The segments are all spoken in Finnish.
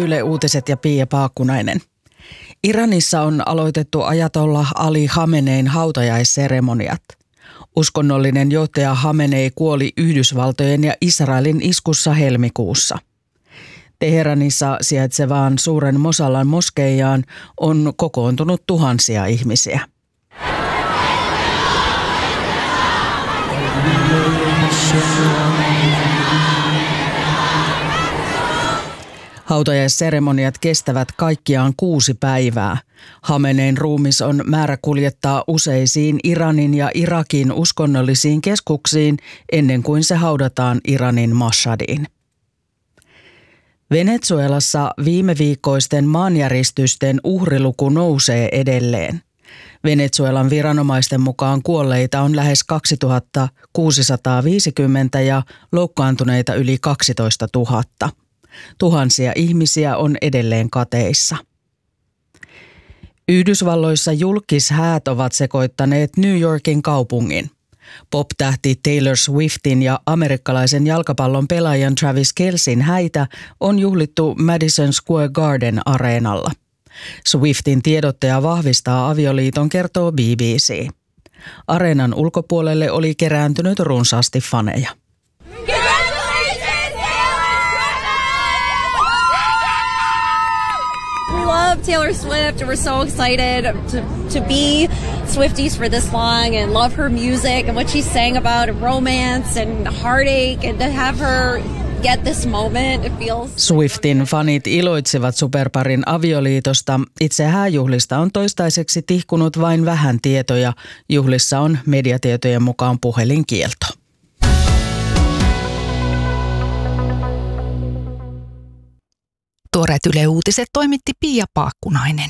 Yle Uutiset ja Pia Paakkunainen. Iranissa on aloitettu ajatollah Ali Khamenein hautajaisseremoniat. Uskonnollinen johtaja Khamenei kuoli Yhdysvaltojen ja Israelin iskussa helmikuussa. Teheranissa sijaitsevaan suuren Mosallan moskeijaan on kokoontunut tuhansia ihmisiä. Hautajaisseremoniat kestävät kaikkiaan 6 päivää. Khamenein ruumis on määrä kuljettaa useisiin Iranin ja Irakin uskonnollisiin keskuksiin ennen kuin se haudataan Iranin Mashhadiin. Venezuelassa viime viikkoisten maanjäristysten uhriluku nousee edelleen. Venezuelan viranomaisten mukaan kuolleita on lähes 2650 ja loukkaantuneita yli 12 000. Tuhansia ihmisiä on edelleen kateissa. Yhdysvalloissa julkishäät ovat sekoittaneet New Yorkin kaupungin. Pop-tähti Taylor Swiftin ja amerikkalaisen jalkapallon pelaajan Travis Kelcein häitä on juhlittu Madison Square Garden -areenalla. Swiftin tiedottaja vahvistaa avioliiton, kertoo BBC. Areenan ulkopuolelle oli kerääntynyt runsaasti faneja. Love Taylor Swift. We're so excited to be Swifties for this long and love her music and what she sang about and romance and heartache, and to have her get this moment, it feels... Swiftin fanit iloitsevat superparin avioliitosta. Itse hääjuhlista on toistaiseksi tihkunut vain vähän tietoja. Juhlissa on mediatietojen mukaan puhelinkielto. Tuoreet Yle Uutiset toimitti Pia Paakkunainen.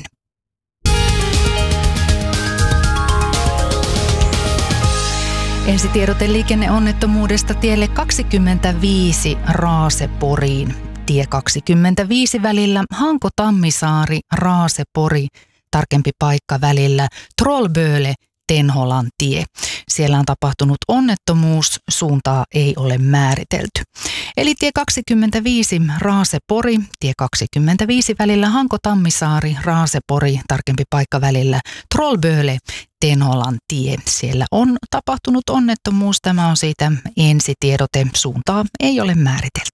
Ensitiedote liikenneonnettomuudesta tielle 25 Raase-Poriin. Tie 25 välillä Hanko-Tammisaari, Raase-Pori, tarkempi paikka välillä Trollböle, Tenholan tie. Siellä on tapahtunut onnettomuus, suuntaa ei ole määritelty. Eli tie 25 Raase-Pori, tie 25 välillä Hanko-Tammisaari, Raase-Pori, tarkempi paikka välillä Trollböle, Tenholan tie. Siellä on tapahtunut onnettomuus, tämä on siitä ensitiedote, suuntaa ei ole määritelty.